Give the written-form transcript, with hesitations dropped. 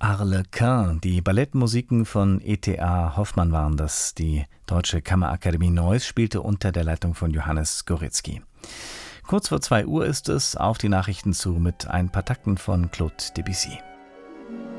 Arlequin, die Ballettmusiken von E.T.A. Hoffmann waren das. Die Deutsche Kammerakademie Neuss spielte unter der Leitung von Johannes Skoritzky. Kurz vor 2 Uhr ist es, auf die Nachrichten zu mit ein paar Takten von Claude Debussy.